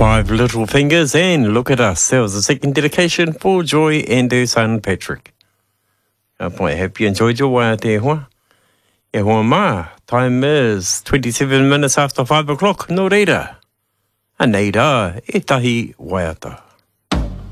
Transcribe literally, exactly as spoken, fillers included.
Five little fingers, and look at us. That was a second dedication for Joy and her son Patrick. I hope you enjoyed your way out there, huh? E hoa mā, time is twenty-seven minutes after five o'clock, no reira. A neira, e tahi waiata.